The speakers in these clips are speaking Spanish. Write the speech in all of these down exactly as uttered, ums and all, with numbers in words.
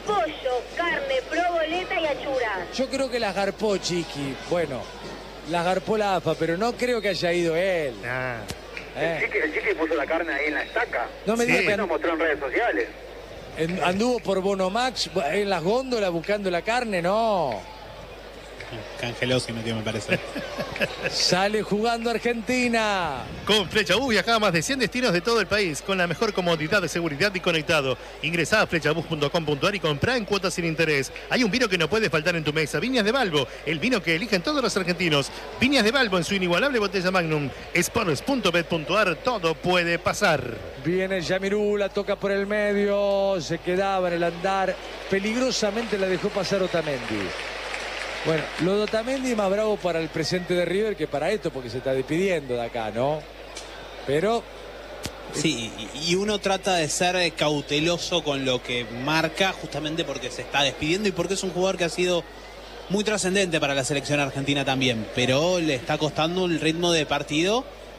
pollo, carne, proboleta y achuras. Yo creo que las garpó Chiqui. Bueno, las garpó la A F A, pero no creo que haya ido él. Nah. Eh. El, chiqui, el chiqui puso la carne ahí en la estaca. No me Sí. digas que Nos mostró en redes sociales. and- anduvo por Bonomax en las góndolas buscando la carne, no. Cangelosi metió, me parece. Sale jugando Argentina. Con Flechabús viaja a más de cien destinos de todo el país con la mejor comodidad de seguridad y conectado. Ingresá a flechabús punto com punto ar y comprá en cuotas sin interés. Hay un vino que no puede faltar en tu mesa. Viñas de Balbo, el vino que eligen todos los argentinos. Viñas de Balbo en su inigualable botella Magnum. Sports punto bet punto ar, todo puede pasar. Viene Yamirú, la toca por el medio. Se quedaba en el andar. Peligrosamente la dejó pasar Otamendi. Bueno, lo de Otamendi es más bravo para el presente de River que para esto, porque se está despidiendo de acá, ¿no? Pero... Sí, y y uno trata de ser cauteloso con lo que marca, justamente porque se está despidiendo y porque es un jugador que ha sido muy trascendente para la selección argentina también, pero le está costando el ritmo de partido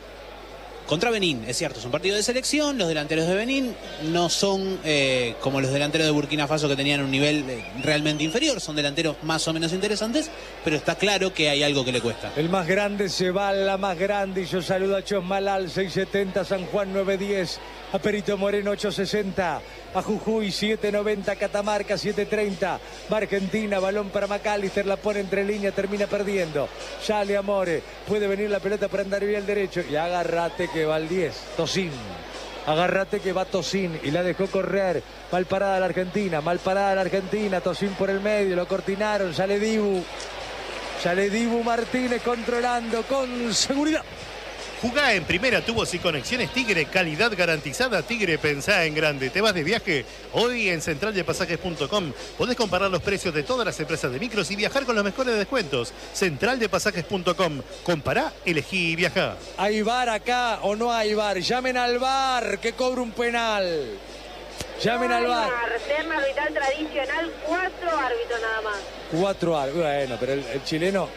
contra Benín. Es cierto, es un partido de selección, los delanteros de Benín no son eh, como los delanteros de Burkina Faso, que tenían un nivel eh, realmente inferior, son delanteros más o menos interesantes, pero está claro que hay algo que le cuesta. El más grande se va, la más grande, y yo saludo a Chosmalal, seiscientos setenta, San Juan novecientos diez, a Perito Moreno ochocientos sesenta, a Jujuy setecientos noventa, Catamarca setecientos treinta, va Argentina, balón para McAllister, la pone entre líneas, termina perdiendo. Sale Amore, puede venir la pelota para andar bien al derecho, y agárrate que va al diez, Tosín. Agárrate que va Tosín y la dejó correr. Mal parada la Argentina, mal parada la Argentina, Tosín por el medio, lo cortinaron, sale Dibu. Sale Dibu Martínez controlando con seguridad. Jugá en primera, tubos y conexiones Tigre, calidad garantizada. Tigre, pensá en grande. ¿Te vas de viaje? Hoy en central de pasajes punto com podés comparar los precios de todas las empresas de micros y viajar con los mejores descuentos. central de pasajes punto com. Compará, elegí y viajá. ¿Hay VAR acá o no hay VAR? Llamen al VAR que cobra un penal. Llamen al VAR. Terna arbitral tradicional, cuatro árbitros nada más. Cuatro árbitros. Bueno, pero el, el chileno...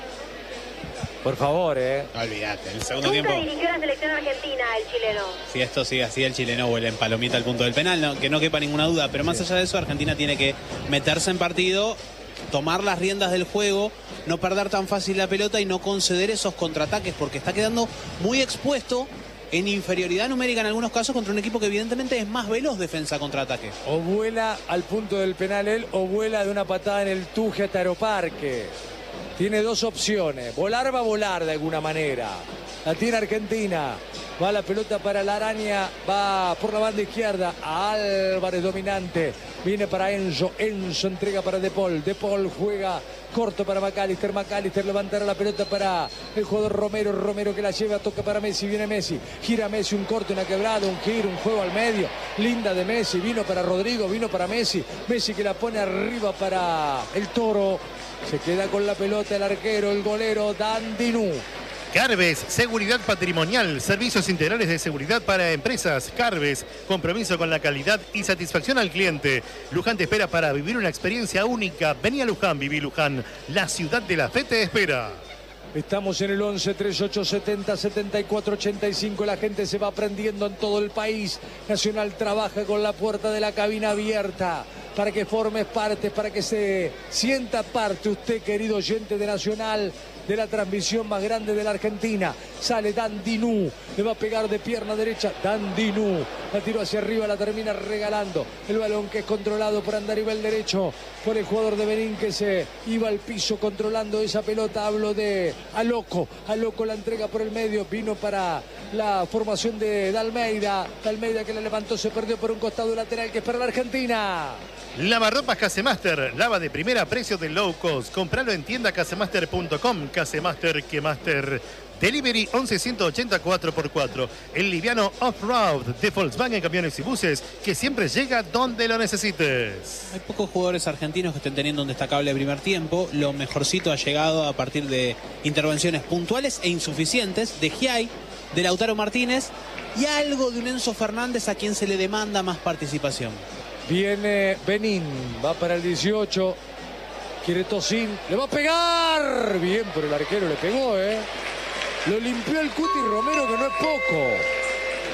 Por favor, eh. Olvídate, el segundo Nunca tiempo, dirigió la selección argentina, el chileno. si esto sigue así, el chileno vuela en palomita al punto del penal, no, que no quepa ninguna duda, pero más allá de eso, Argentina tiene que meterse en partido, tomar las riendas del juego, no perder tan fácil la pelota y no conceder esos contraataques, porque está quedando muy expuesto en inferioridad numérica en algunos casos contra un equipo que evidentemente es más veloz defensa contra ataque. O vuela al punto del penal él o vuela de una patada en el Tuje hasta Aeroparque. Tiene dos opciones. Volar va a volar de alguna manera. La tiene Argentina. Va la pelota para la araña. Va por la banda izquierda. Álvarez dominante. Viene para Enzo. Enzo entrega para De Paul. De Paul juega corto para McAllister. McAllister levantará la pelota para el jugador Romero. Romero que la lleva. Toca para Messi. Viene Messi. Gira Messi. Un corte, una quebrada. Un giro. Un juego al medio. Linda de Messi. Vino para Rodrigo. Vino para Messi. Messi que la pone arriba para el Toro. Se queda con la pelota el arquero, el golero Dandinú. Carves, seguridad patrimonial, servicios integrales de seguridad para empresas. Carves, compromiso con la calidad y satisfacción al cliente. Luján te espera para vivir una experiencia única. Vení a Luján, viví Luján. La ciudad de la fe te espera. Estamos en el once, treinta y ocho, setenta, setenta y cuatro, ochenta y cinco. La gente se va aprendiendo en todo el país. Nacional trabaja con la puerta de la cabina abierta para que formes parte, para que se sienta parte usted, querido oyente de Nacional, de la transmisión más grande de la Argentina. Sale Dandinú, le va a pegar de pierna derecha. Dandinú, la tiró hacia arriba, la termina regalando. El balón que es controlado por Andarivel derecho, por el jugador de Benín que se iba al piso controlando esa pelota. Hablo de Aloco, Aloco la entrega por el medio, vino para la formación de Dalmeida. Dalmeida que la levantó, se perdió por un costado lateral que es para la Argentina. Lavarropas Casemaster, lava de primera, precio de low cost. Compralo en tienda casemaster punto com. Casemaster, que master. Delivery once ciento ochenta cuatro por cuatro. El liviano off-road de Volkswagen Camiones y Buses, que siempre llega donde lo necesites. Hay pocos jugadores argentinos que estén teniendo un destacable primer tiempo. Lo mejorcito ha llegado a partir de intervenciones puntuales e insuficientes de Giai, de Lautaro Martínez y algo de un Enzo Fernández a quien se le demanda más participación. Viene Benín, va para el dieciocho. Quiere Tosín, le va a pegar. Bien, pero el arquero le pegó, ¿eh? Lo limpió el Cuti Romero, que no es poco.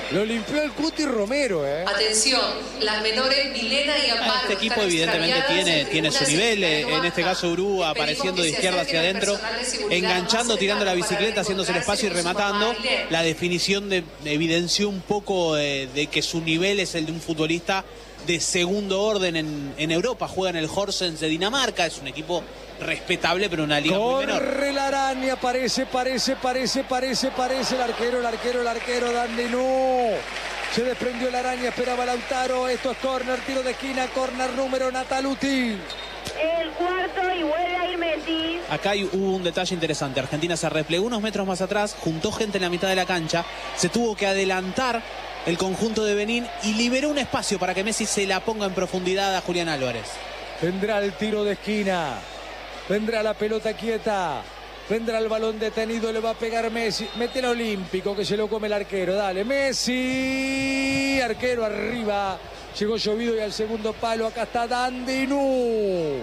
Lo limpió el Cuti Romero, ¿eh? Atención, las menores Milena y Amparo. Este equipo evidentemente tiene, tiene su nivel, en este caso Urú apareciendo de izquierda hacia adentro, enganchando, tirando la bicicleta, haciéndose el espacio y rematando. La definición de, evidenció un poco de, de que su nivel es el de un futbolista de segundo orden en, en Europa. Juega en el Horsens de Dinamarca, es un equipo respetable, pero una liga muy menor. Corre la araña, parece, parece, parece, parece, parece el arquero, el arquero, el arquero, Dandinú. Se desprendió la araña, esperaba Lautaro. Esto es córner, tiro de esquina, córner número Nataluti. El cuarto y vuelve a ir Messi. Acá hay, hubo un detalle interesante. Argentina se replegó unos metros más atrás, juntó gente en la mitad de la cancha, se tuvo que adelantar el conjunto de Benín y liberó un espacio para que Messi se la ponga en profundidad a Julián Álvarez. Vendrá el tiro de esquina. Vendrá la pelota quieta. Vendrá el balón detenido. Le va a pegar Messi. Mete el olímpico que se lo come el arquero. Dale, Messi. Arquero arriba. Llegó llovido y al segundo palo. Acá está Dandinú.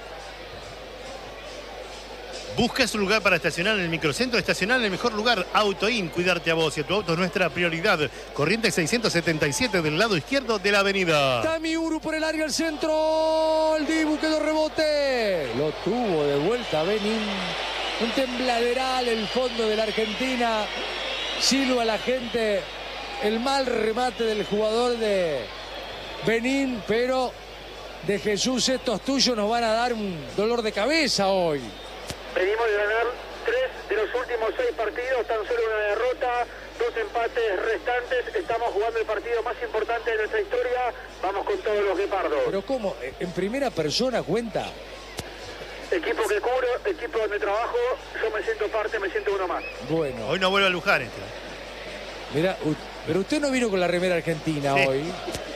¿Buscas un lugar para estacionar en el microcentro? Estacionar en el mejor lugar. Autoin, cuidarte a vos y a tu auto es nuestra prioridad. Corrientes seiscientos setenta y siete del lado izquierdo de la avenida. Tami Uru por el área al centro. El Dibu quedó rebote. Lo tuvo de vuelta Benín. Un tembladeral el fondo de la Argentina. Silba la gente. El mal remate del jugador de Benín, pero de Jesús estos tuyos nos van a dar un dolor de cabeza hoy. Venimos de ganar tres de los últimos seis partidos, tan solo una derrota, dos empates restantes. Estamos jugando el partido más importante de nuestra historia. Vamos con todos los guepardos. Pero ¿cómo? ¿En primera persona cuenta? Equipo que cubro, equipo donde trabajo, yo me siento parte, me siento uno más. Bueno. Hoy no vuelve a Luján este. Mira, pero usted no vino con la remera argentina sí. hoy.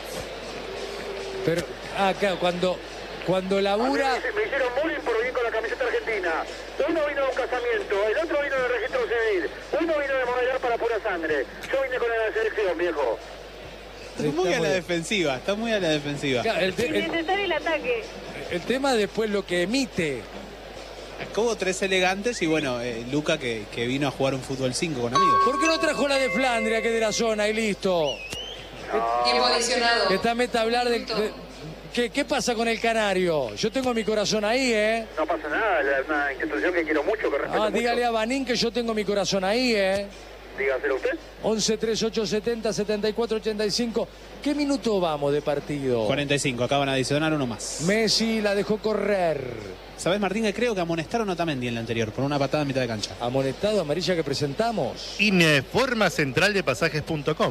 Pero acá cuando... Cuando labura... Me, me hicieron bullying por venir con la camiseta argentina. Uno vino de un casamiento, el otro vino del registro civil, uno vino de Monegal para pura sangre. Yo vine con la selección, viejo. Está muy a la defensiva, está muy a la defensiva. Claro, el, te, el, Innecesario el ataque. El tema después lo que emite. Como tres elegantes y bueno, eh, Luca que, que vino a jugar un fútbol cinco con amigos. ¿Por qué no trajo la de Flandria, que es de la zona y listo? No. Tiempo adicionado. Que está meta a hablar de... de ¿Qué, ¿Qué pasa con el Canario? Yo tengo mi corazón ahí, ¿eh? No pasa nada, es una institución que quiero mucho, que respeto Ah, dígale mucho. a Banín que yo tengo mi corazón ahí, ¿eh? Dígaselo usted. once, treinta y ocho, setenta, setenta y cuatro, ochenta y cinco. ¿Qué minuto vamos de partido? cuarenta y cinco, acaban de adicionar uno más. Messi la dejó correr. ¿Sabés, Martín, que creo que amonestaron a Otamendi en la anterior por una patada en mitad de cancha? Amonestado, amarilla que presentamos. Informa central de pasajes punto com.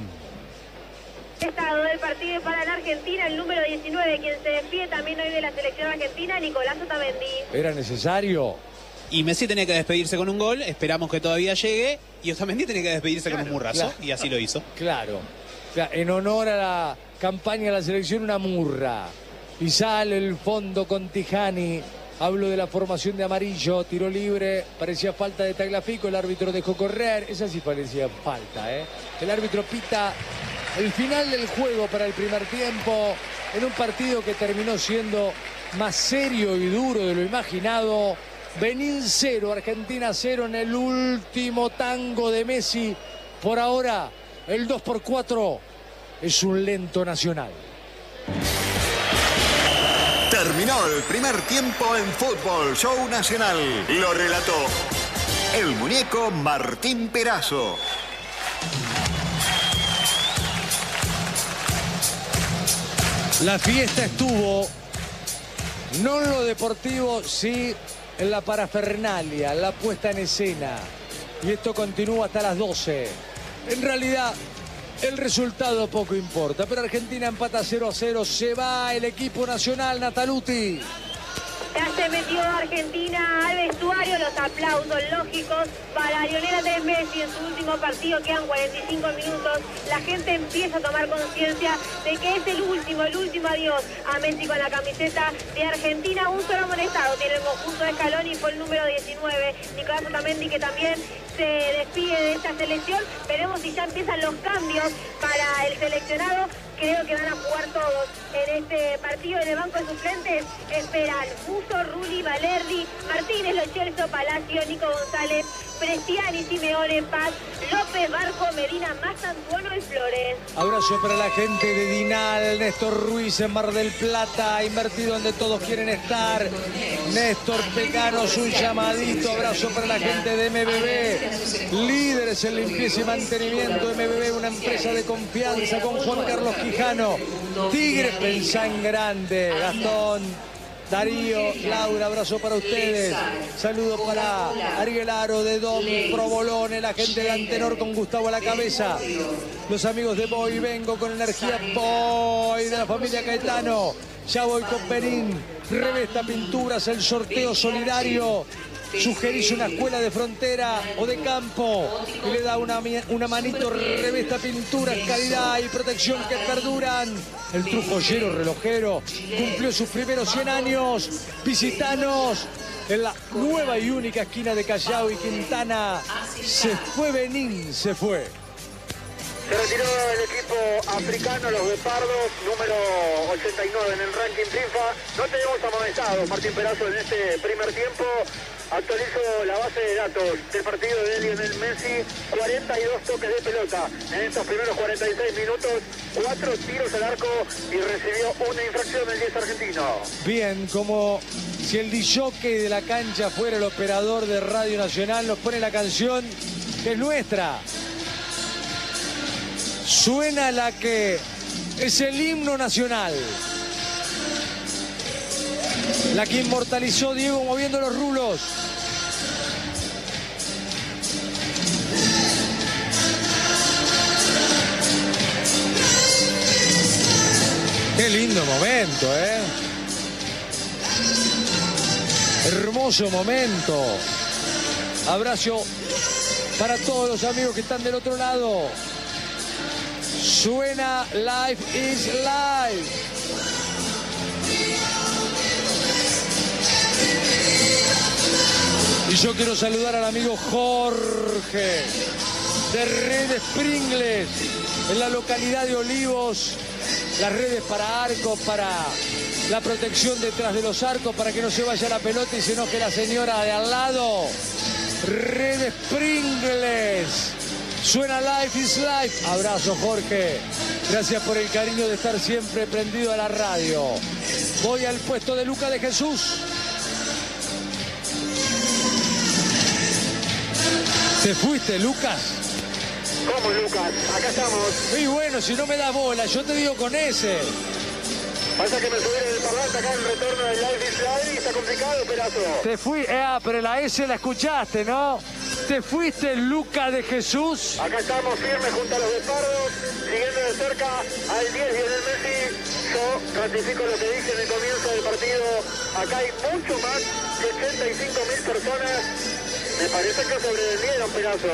Estado del partido para la Argentina, el número diecinueve, quien se despide también hoy de la selección argentina, Nicolás Otamendi. ¿Era necesario? Y Messi tenía que despedirse con un gol, esperamos que todavía llegue, y Otamendi tenía que despedirse claro, con un murrazo, claro. y así lo hizo. Claro. Claro, en honor a la campaña de la selección, una murra. Y sale el fondo con Tijani. Hablo de la formación de amarillo, tiro libre, parecía falta de Tagliafico, el árbitro dejó correr, esa sí parecía falta, ¿eh? El árbitro pita el final del juego para el primer tiempo, en un partido que terminó siendo más serio y duro de lo imaginado. Benín cero, Argentina cero en el último tango de Messi. Por ahora, el dos por cuatro es un lento Nacional. Terminó el primer tiempo en Fútbol Show Nacional. Lo relató el muñeco Martín Perazo. La fiesta estuvo, no en lo deportivo, sí en la parafernalia, la puesta en escena. Y esto continúa hasta las doce. En realidad, el resultado poco importa, pero Argentina empata cero a cero. Se va el equipo nacional, Nataluti. Ya se metió Argentina al vestuario, los aplausos lógicos para Lionel Andrés Messi en su último partido. Quedan cuarenta y cinco minutos, la gente empieza a tomar conciencia de que es el último, el último adiós a Messi con la camiseta de Argentina. Un solo amonestado tiene el conjunto de Scaloni, fue el número diecinueve, Nicolás Otamendi, que también se despide de esta selección. Veremos si ya empiezan los cambios para el seleccionado. Creo que van a jugar todos en este partido. En el banco de suplentes esperan Musso, Rulli, Valerdi, Martínez, Lo Celso, Palacio, Nico González, Prestiani, Simeone, Paz, López, Barco, Medina, Mastantuono y Flores. Abrazo para la gente de Dinal, Néstor Ruiz en Mar del Plata, invertido donde todos quieren estar. Néstor Pecanos, un llamadito. Abrazo para la gente de M B B, líderes en limpieza y mantenimiento. M B B, una empresa de confianza con Juan Carlos Quijano. Tigres, pensá en grande. Gastón, Darío, Laura, abrazo para ustedes. Saludos para Ariel Aro de Dom, Provolone, la gente de Antenor con Gustavo a la cabeza. Los amigos de Boy, vengo con energía Boy de la familia Caetano. Ya voy con Perín. Revesta Pinturas, el sorteo solidario. Sugerís una escuela de frontera o de campo y le da una, una manito. Revesta Pinturas, calidad y protección que perduran. El trujollero relojero cumplió sus primeros cien años. Visitanos en la nueva y única esquina de Callao y Quintana. Se fue Benín, se fue. Se retiró el equipo africano, los Guepardos, número ochenta y nueve en el ranking FIFA. No tenemos amonestados, Martín Perazo, en este primer tiempo. Actualizo la base de datos del partido de Lionel Messi. cuarenta y dos toques de pelota en estos primeros cuarenta y seis minutos. Cuatro tiros al arco y recibió una infracción del diez argentino. Bien, como si el disjockey de la cancha fuera el operador de Radio Nacional, nos pone la canción que es nuestra. Suena la que es el himno nacional. La que inmortalizó Diego moviendo los rulos. Qué lindo momento, ¿eh? Hermoso momento. Abrazo para todos los amigos que están del otro lado. Suena Life is Life. Y yo quiero saludar al amigo Jorge de Redes Pringles en la localidad de Olivos. Las redes para arcos, para la protección detrás de los arcos, para que no se vaya la pelota y se enoje la señora de al lado. Redes Pringles. Suena Life is Life. Abrazo, Jorge. Gracias por el cariño de estar siempre prendido a la radio. Voy al puesto de Luca de Jesús. ¿Te fuiste, Lucas? ¿Cómo, Lucas? Acá estamos. Y bueno, si no me das bola, yo te digo con ese. Pasa que me subí en el parlante acá en el retorno del Life is Life y está complicado, Perazo. Te fui, eh, pero la S la escuchaste, ¿no? ¿Te fuiste, Luca de Jesús? Acá estamos firmes junto a los Guepardos, siguiendo de cerca al diez Lionel Messi. Yo ratifico lo que dije en el comienzo del partido. Acá hay mucho más que ochenta y cinco mil personas. Me parece que sobrevivieron, Perazo.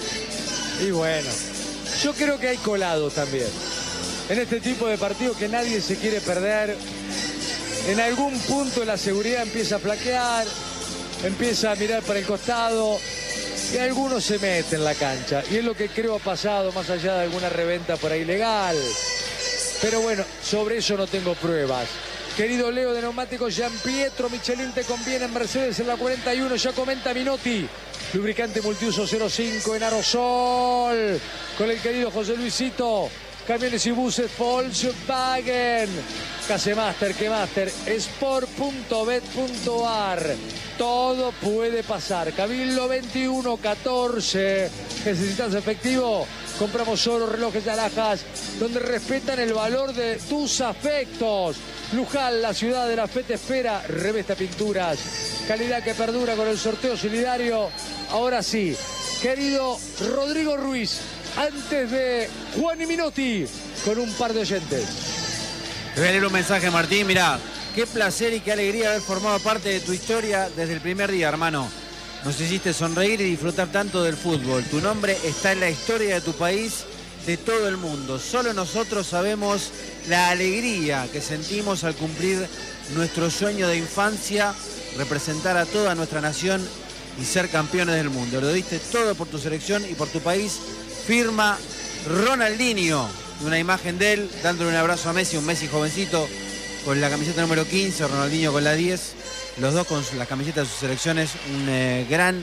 Y bueno, yo creo que hay colado también. En este tipo de partidos que nadie se quiere perder. En algún punto la seguridad empieza a flaquear, empieza a mirar para el costado y algunos se meten en la cancha. Y es lo que creo ha pasado, más allá de alguna reventa por ahí legal. Pero bueno, sobre eso no tengo pruebas. Querido Leo de Neumáticos Gian Pietro, Michelin te conviene en Mercedes en la cuarenta y uno, ya comenta Minotti. Lubricante multiuso cero cinco en aerosol. Con el querido José Luisito. Camiones y buses Volkswagen. Casemaster, Quemaster, sport punto bet punto ar. Todo puede pasar. Cabildo veintiuno catorce. ¿Necesitas efectivo? Compramos oro, relojes y alhajas, donde respetan el valor de tus afectos. Luján, la ciudad de la fe te espera. Revesta Pinturas. Calidad que perdura con el sorteo solidario. Ahora sí, querido Rodrigo Ruiz, antes de Juan y Minotti, con un par de oyentes. Te voy a leer un mensaje, Martín. Mirá, qué placer y qué alegría haber formado parte de tu historia desde el primer día, hermano. Nos hiciste sonreír y disfrutar tanto del fútbol. Tu nombre está en la historia de tu país, de todo el mundo. Solo nosotros sabemos la alegría que sentimos al cumplir nuestro sueño de infancia, representar a toda nuestra nación y ser campeones del mundo. Lo diste todo por tu selección y por tu país. Firma Ronaldinho. Una imagen de él dándole un abrazo a Messi, un Messi jovencito con la camiseta número quince, Ronaldinho con la diez. Los dos con las camisetas de sus selecciones. Un eh, gran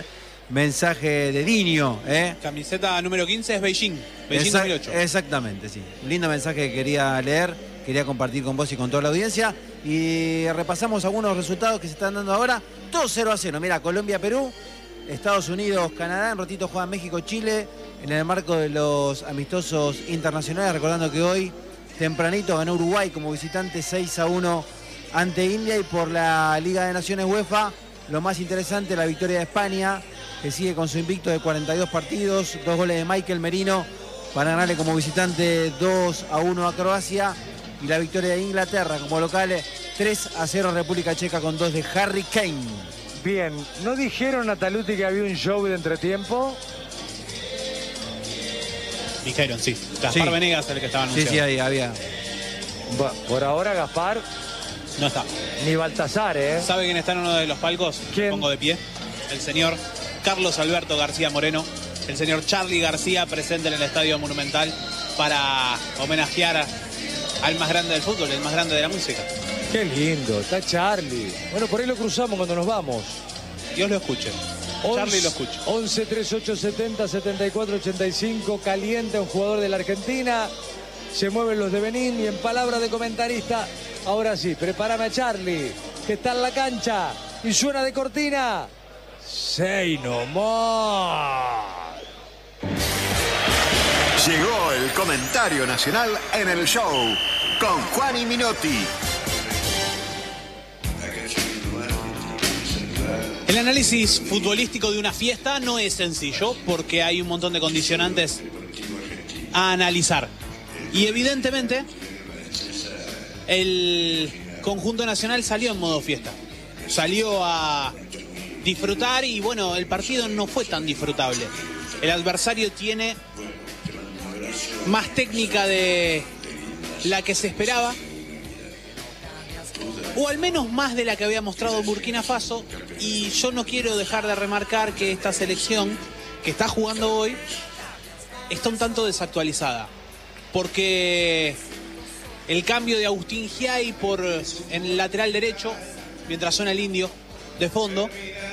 mensaje de Diño, ¿eh? Camiseta número quince es Beijing. Beijing Exact- dos mil ocho. Exactamente, sí. Un lindo mensaje que quería leer, quería compartir con vos y con toda la audiencia. Y repasamos algunos resultados que se están dando ahora. Todo cero a cero. Mira, Colombia-Perú, Estados Unidos-Canadá, en ratito juegan México-Chile en el marco de los amistosos internacionales. Recordando que hoy, tempranito, ganó Uruguay como visitante seis a uno ante India. Y por la Liga de Naciones UEFA, lo más interesante, la victoria de España, que sigue con su invicto de cuarenta y dos partidos, dos goles de Michael Merino para ganarle como visitante dos a uno a Croacia, y la victoria de Inglaterra como local tres a cero a República Checa con dos de Harry Kane. Bien, ¿no dijeron, Nataluti, que había un show de entretiempo? Dijeron, sí. Gaspar Sí. Venegas es el que estaba Sí, anunciado. sí, ahí había. Bueno, por ahora Gaspar No está. ni Baltasar, ¿eh? ¿Sabe quién está en uno de los palcos? ¿Quién? Pongo de pie. El señor Carlos Alberto García Moreno. El señor Charly García, presente en el Estadio Monumental para homenajear a- al más grande del fútbol, el más grande de la música. Qué lindo, está Charlie. Bueno, por ahí lo cruzamos cuando nos vamos. Dios lo escuche. Charly lo escuche. once, treinta y ocho, setenta, setenta y cuatro, ochenta y cinco. Calienta un jugador de la Argentina. Se mueven los de Benín y en palabras de comentarista, ahora sí, prepárame a Charlie, que está en la cancha y suena de cortina. Say no more. Llegó el comentario nacional en el show con Juan y Minotti. El análisis futbolístico de una fiesta no es sencillo porque hay un montón de condicionantes a analizar. Y evidentemente el conjunto nacional salió en modo fiesta. Salió a disfrutar y bueno, el partido no fue tan disfrutable. El adversario tiene más técnica de la que se esperaba, o al menos más de la que había mostrado Burkina Faso, y yo no quiero dejar de remarcar que esta selección que está jugando hoy está un tanto desactualizada, porque el cambio de Agustín Giai por en el lateral derecho, mientras suena el indio de fondo,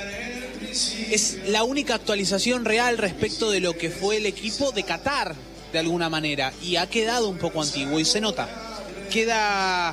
es la única actualización real respecto de lo que fue el equipo de Qatar, de alguna manera, y ha quedado un poco antiguo y se nota. Queda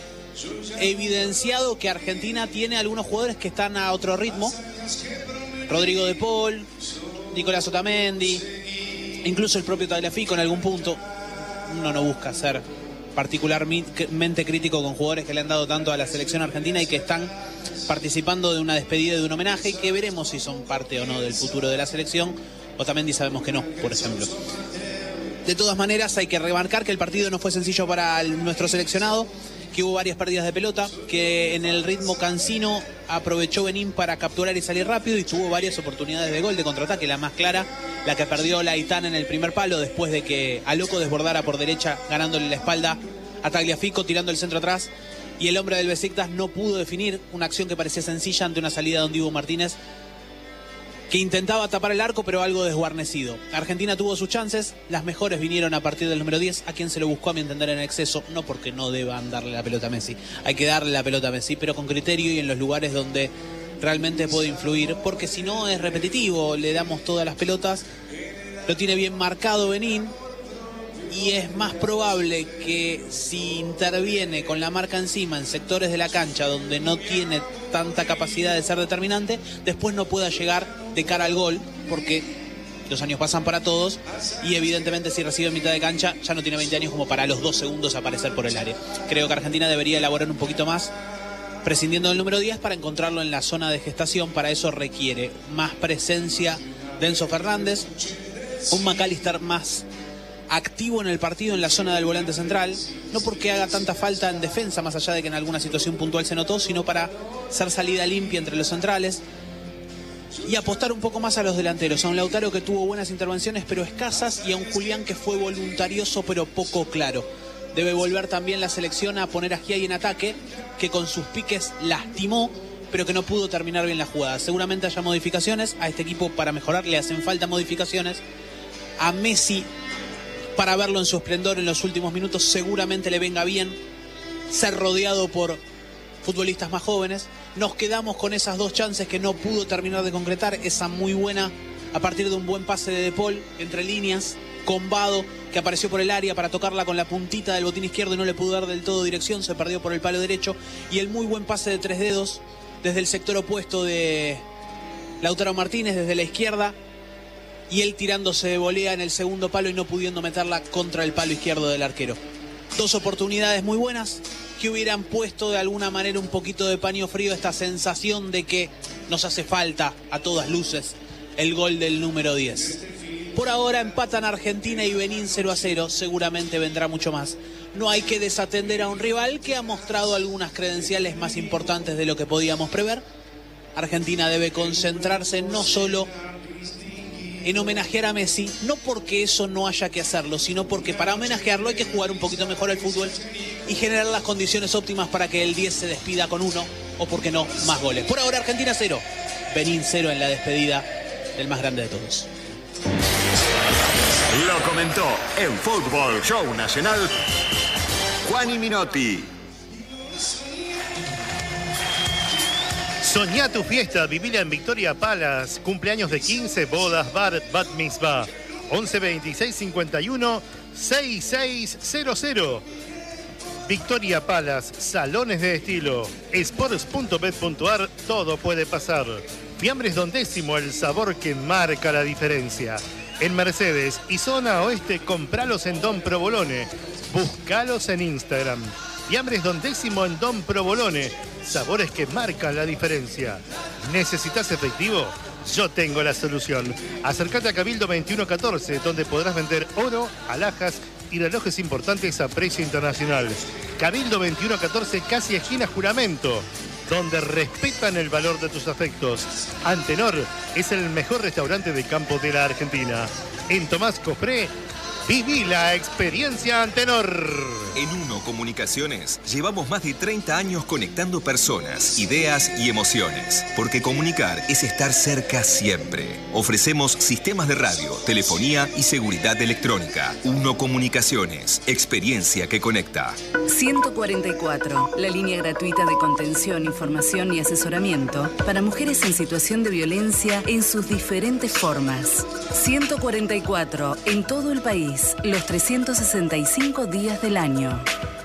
evidenciado que Argentina tiene algunos jugadores que están a otro ritmo. Rodrigo de Paul, Nicolás Otamendi, incluso el propio Tagliafico en algún punto. Uno no busca ser particularmente crítico con jugadores que le han dado tanto a la selección argentina y que están participando de una despedida y de un homenaje, y que veremos si son parte o no del futuro de la selección. Otamendi sabemos que no, por ejemplo. De todas maneras, hay que remarcar que el partido no fue sencillo para el, nuestro seleccionado, que hubo varias pérdidas de pelota, que en el ritmo cansino aprovechó Benín para capturar y salir rápido, y tuvo varias oportunidades de gol de contraataque. La más clara, la que perdió Laitán en el primer palo, después de que Aloco desbordara por derecha, ganándole la espalda a Tagliafico, tirando el centro atrás, y el hombre del Besiktas no pudo definir una acción que parecía sencilla ante una salida de Dibu Martínez, que intentaba tapar el arco, pero algo desguarnecido. Argentina tuvo sus chances, las mejores vinieron a partir del número diez, a quien se lo buscó, a mi entender, en exceso, no porque no deban darle la pelota a Messi, hay que darle la pelota a Messi, pero con criterio y en los lugares donde realmente puede influir, porque si no es repetitivo, le damos todas las pelotas, lo tiene bien marcado Benín, y es más probable que si interviene con la marca encima en sectores de la cancha donde no tiene tanta capacidad de ser determinante, después no pueda llegar de cara al gol, porque los años pasan para todos, y evidentemente si recibe mitad de cancha ya no tiene veinte años como para a los dos segundos aparecer por el área. Creo que Argentina debería elaborar un poquito más, prescindiendo del número diez para encontrarlo en la zona de gestación. Para eso requiere más presencia de Enzo Fernández, un McAllister más activo en el partido en la zona del volante central, no porque haga tanta falta en defensa, más allá de que en alguna situación puntual se notó, sino para ser salida limpia entre los centrales, y apostar un poco más a los delanteros, a un Lautaro que tuvo buenas intervenciones pero escasas, y a un Julián que fue voluntarioso pero poco claro. Debe volver también la selección a poner a Giai en ataque, que con sus piques lastimó, pero que no pudo terminar bien la jugada. Seguramente haya modificaciones, a este equipo para mejorar le hacen falta modificaciones. A Messi, para verlo en su esplendor en los últimos minutos, seguramente le venga bien ser rodeado por futbolistas más jóvenes. Nos quedamos con esas dos chances que no pudo terminar de concretar. Esa muy buena a partir de un buen pase de De Paul entre líneas, con Vado, que apareció por el área para tocarla con la puntita del botín izquierdo y no le pudo dar del todo dirección, se perdió por el palo derecho. Y el muy buen pase de Tres Dedos desde el sector opuesto de Lautaro Martínez, desde la izquierda, y él tirándose de volea en el segundo palo y no pudiendo meterla contra el palo izquierdo del arquero. Dos oportunidades muy buenas que hubieran puesto de alguna manera un poquito de paño frío esta sensación de que nos hace falta a todas luces el gol del número diez. Por ahora empatan Argentina y Benín cero a cero, seguramente vendrá mucho más. No hay que desatender a un rival que ha mostrado algunas credenciales más importantes de lo que podíamos prever. Argentina debe concentrarse no solo en homenajear a Messi, no porque eso no haya que hacerlo, sino porque para homenajearlo hay que jugar un poquito mejor al fútbol y generar las condiciones óptimas para que el diez se despida con uno, o por qué no, más goles. Por ahora Argentina cero, Benín cero en la despedida del más grande de todos. Lo comentó en Fútbol Show Nacional Juani Minotti. Soñá tu fiesta, vivila en Victoria Palace. Cumpleaños de quince, bodas, bar, bat mitzvah. once veintiséis cincuenta y uno sesenta y seis cero cero. Victoria Palace, salones de estilo. Sports punto bet punto ar, todo puede pasar. Fiambres Don Décimo, el sabor que marca la diferencia. En Mercedes y zona oeste, compralos en Don Provolone. Búscalos en Instagram. Fiambres Don Décimo en Don Provolone. Sabores que marcan la diferencia. ¿Necesitas efectivo? Yo tengo la solución. Acércate a Cabildo veintiuno catorce, donde podrás vender oro, alhajas y relojes importantes a precio internacional. Cabildo veintiuno catorce, casi esquina Juramento, donde respetan el valor de tus afectos. Antenor es el mejor restaurante de campo de la Argentina. En Tomás Cofré, viví la experiencia Antenor. En Uno Comunicaciones llevamos más de treinta años conectando personas, ideas y emociones. Porque comunicar es estar cerca siempre. Ofrecemos sistemas de radio, telefonía y seguridad electrónica. Uno Comunicaciones, experiencia que conecta. ciento cuarenta y cuatro, la línea gratuita de contención, información y asesoramiento para mujeres en situación de violencia en sus diferentes formas. ciento cuarenta y cuatro, en todo el país, los trescientos sesenta y cinco días del año.